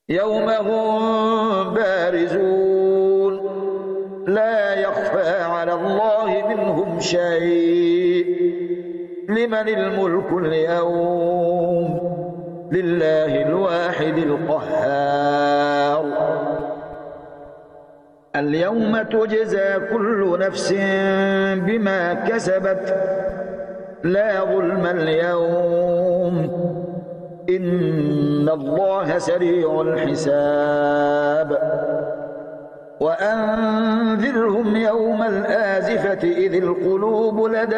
يوم هم بارزون لا يخفى على الله منهم شيء. لمن الملك اليوم؟ لله الواحد القهار. اليوم تجزى كل نفس بما كسبت لا ظلم اليوم إن الله سريع الحساب. وأنذرهم يوم الآزفة إذ القلوب لدى